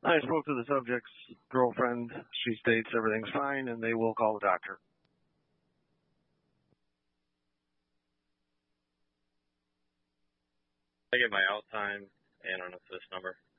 I spoke to the subject's girlfriend. She states everything's fine and they will call the doctor. I get my out time and on this number.